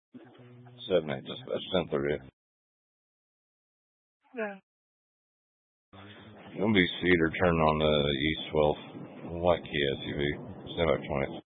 7-8 dispatch, 10:30. Yeah. It'll be Cedar turning on the east 12. White key SUV. Stand by 20.